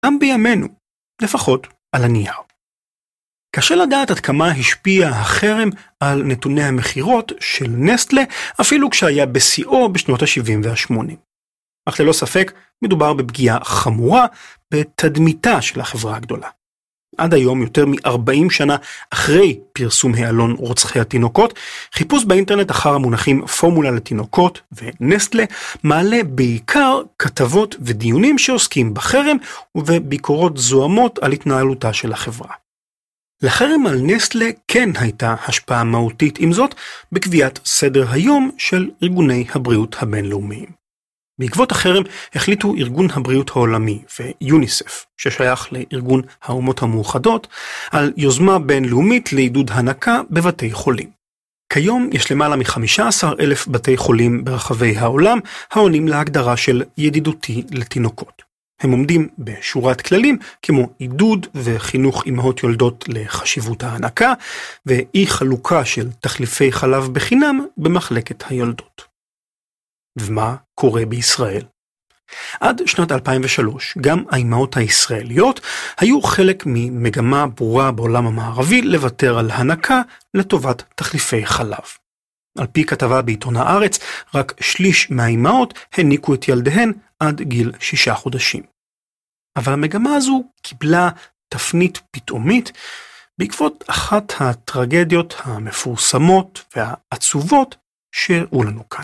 גם בימינו, לפחות על הנייר. קשה לדעת עד כמה השפיע החרם על נתוני המחירות של נסטלה, אפילו כשהיה בשיאו בשנות ה-70 וה-80. אך ללא ספק מדובר בפגיעה חמורה בתדמיתה של החברה הגדולה. עד היום, יותר מ-40 שנה אחרי פרסום העלון רוצחי התינוקות, חיפוש באינטרנט אחר המונחים פורמולה לתינוקות ונסטלה מעלה בעיקר כתבות ודיונים שעוסקים בחרם וביקורות זוהמות על התנהלותה של החברה. לחרם על נסטלה כן הייתה השפעה מהותית עם זאת בקביעת סדר היום של ארגוני הבריאות הבינלאומיים. בעקבות החרם החליטו ארגון הבריאות העולמי ויוניסף, ששייך לארגון האומות המאוחדות, על יוזמה בינלאומית לעידוד הנקה בבתי חולים. כיום יש למעלה מ-15,000 בתי חולים ברחבי העולם העונים להגדרה של ידידותי לתינוקות. הם עומדים בשורת כללים כמו עידוד וחינוך אמהות יולדות לחשיבות ההנקה ואי חלוקה של תחליפי חלב בחינם במחלקת היולדות. ומה קורה בישראל? עד שנת 2003 גם האימהות הישראליות היו חלק ממגמה ברורה בעולם המערבי לוותר על הנקה לטובת תחליפי חלב. על פי כתבה בעיתון הארץ, רק שליש מהאימהות הניקו את ילדיהן עד גיל 6 חודשים. אבל המגמה הזו קיבלה תפנית פתאומית בעקבות אחת הטרגדיות המפורסמות והעצובות שהראו לנו כאן.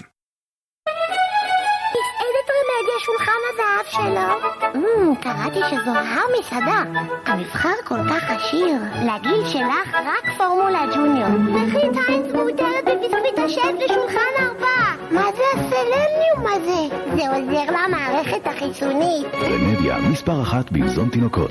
שולחן הזהב שלו. קראתי שזו המסעדה. המבחר כל כך עשיר. לגיל שלך רק פורמולה ג'וניור. וכי טיינס מותרת בביסקוויט השף לשולחן 4. מה זה הסלניום הזה? זה עוזר למערכת החיסונית. רמדיה, מספר 1 במזון תינוקות.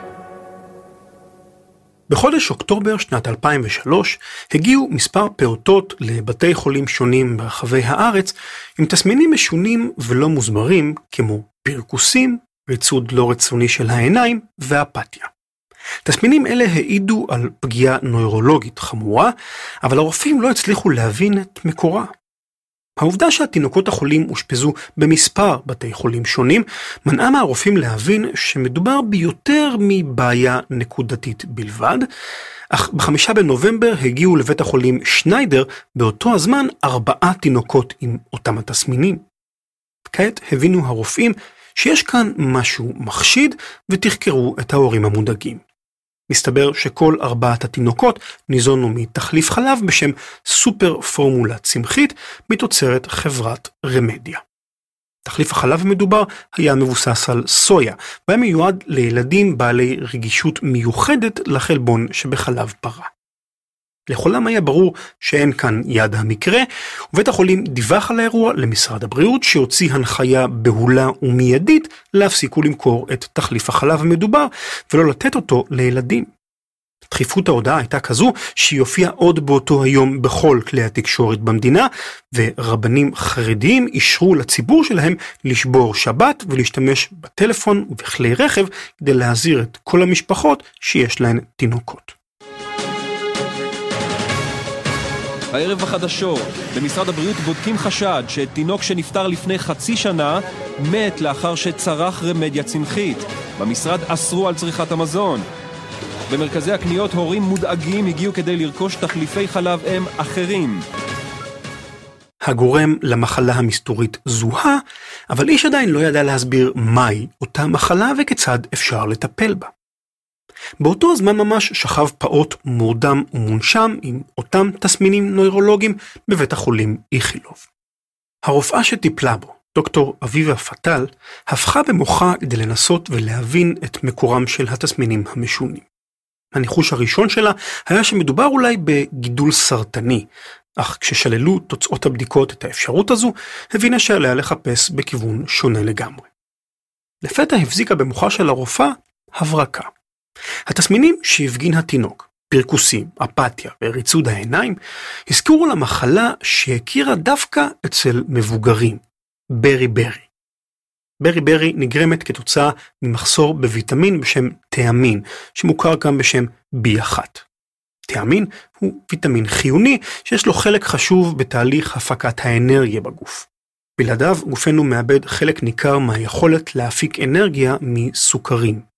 בחודש אוקטובר שנת 2003 הגיעו מספר פעוטות לבתי חולים שונים ברחבי הארץ עם תסמינים משונים ולא מוסברים כמו פרקוסים, ריצוד לא רצוני של העיניים ואפתיה. תסמינים אלה העידו על פגיעה נוירולוגית חמורה, אבל הרופאים לא הצליחו להבין את מקורה. העובדה שהתינוקות החולים הושפזו במספר בתי חולים שונים, מנעה מהרופאים להבין שמדובר ביותר מבעיה נקודתית בלבד, אך ב5 בנובמבר הגיעו לבית החולים שניידר באותו הזמן 4 תינוקות עם אותם התסמינים. כעת הבינו הרופאים שיש כאן משהו מחשיד ותחקרו את ההורים המודאגים. מסתבר שכל 4 התינוקות ניזונו מתחליף חלב בשם סופר פורמולה צמחית מתוצרת חברת רמדיה. תחליף החלב המדובר היה מבוסס על סויה, והיה מיועד לילדים בעלי רגישות מיוחדת לחלבון שבחלב פרה. לכולם היה ברור שאין כאן יד המקרה, ובית החולים דיווח על האירוע למשרד הבריאות שהוציא הנחיה בהולה ומיידית להפסיקו למכור את תחליף החלב המדובר ולא לתת אותו לילדים. דחיפות ההודעה הייתה כזו שהיא הופיעה עוד באותו היום בכל כלי התקשורת במדינה, ורבנים חרדיים אישרו לציבור שלהם לשבור שבת ולהשתמש בטלפון ובכלי רכב כדי להזהיר את כל המשפחות שיש להן תינוקות. הערב בחדשות, במשרד הבריאות בודקים חשד שתינוק שנפטר לפני חצי שנה מת לאחר שצרך רמדיה צמחית. במשרד אסרו על צריכת המזון. במרכזי הקניות הורים מודאגים הגיעו כדי לרכוש תחליפי חלב אם אחרים. הגורם למחלה המסתורית זוהה, אבל איש עדיין לא ידע להסביר מהי אותה מחלה וכיצד אפשר לטפל בה. באותו הזמן ממש שכב פעוט מורדם ומונשם עם אותם תסמינים נוירולוגיים בבית החולים איכילוב. הרופאה שטיפלה בו, דוקטור אביבה פטל, הפכה במוחה כדי לנסות ולהבין את מקורם של התסמינים המשונים. הניחוש הראשון שלה היה שמדובר אולי בגידול סרטני, אך כששללו תוצאות הבדיקות את האפשרות הזו, הבינה שעליה לחפש בכיוון שונה לגמרי. לפתע הבזיקה במוחה של הרופאה הברקה. התסמינים שהפגין התינוק, פרקוסים, אפתיה וריצוד העיניים, הזכירו למחלה שהכירה דווקא אצל מבוגרים, ברי-ברי. ברי-ברי נגרמת כתוצאה ממחסור בוויטמין בשם תיאמין, שמוכר גם בשם B1. תיאמין הוא ויטמין חיוני שיש לו חלק חשוב בתהליך הפקת האנרגיה בגוף. בלעדיו גופנו מאבד חלק ניכר מהיכולת להפיק אנרגיה מסוכרים.